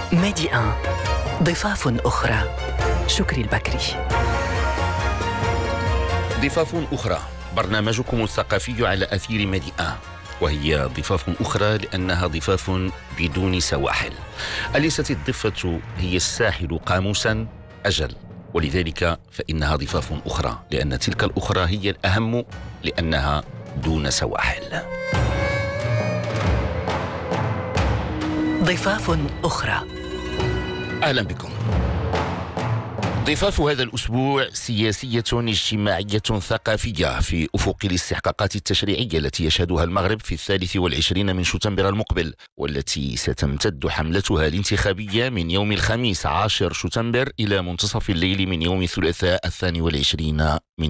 ميدي آن، ضفاف أخرى. شكري البكري. ضفاف أخرى، برنامجكم الثقافي على أثير ميدي آن، وهي ضفاف أخرى لأنها ضفاف بدون سواحل. أليست الضفة هي الساحل قاموسا؟ أجل، ولذلك فإنها ضفاف أخرى، لأن تلك الأخرى هي الأهم لأنها دون سواحل. ضفاف أخرى. أهلا بكم. ضفاف هذا الأسبوع سياسية اجتماعية ثقافية في أفق الاستحقاقات التشريعية التي يشهدها المغرب في 23 من شتنبر المقبل، والتي ستمتد حملتها الانتخابية من يوم الخميس 10 شتنبر إلى منتصف الليل من يوم الثلاثاء 22 من